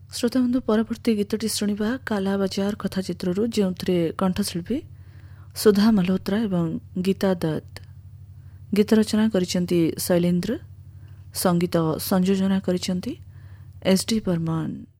ଶ୍ରୋତାବନ୍ଧୁ ପରବର୍ତ୍ତୀ ଗୀତଟି ଶୁଣିବା କାଲା ବଜାର କଥା ଚିତ୍ରରୁ, ଯେଉଁଥିରେ କଣ୍ଠଶିଳ୍ପୀ ସୁଧା ମଲ୍ହୋତ୍ରା ଏବଂ ଗୀତା ଦତ୍ତ। ଗୀତ ରଚନା କରିଛନ୍ତି ଶୈଲେନ୍ଦ୍ର, ସଙ୍ଗୀତ ସଂଯୋଜନା କରିଛନ୍ତି SD ବର୍ମନ।